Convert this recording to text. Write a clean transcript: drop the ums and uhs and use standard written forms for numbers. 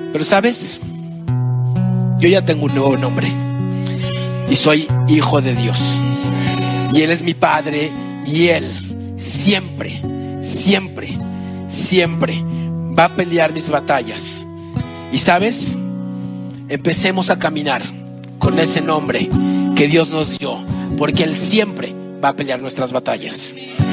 Pero ¿sabes? Yo ya tengo un nuevo nombre y soy hijo de Dios, y Él es mi Padre, y Él siempre, siempre, siempre va a pelear mis batallas. Y ¿sabes? Empecemos a caminar con ese nombre que Dios nos dio, porque Él siempre va a pelear nuestras batallas.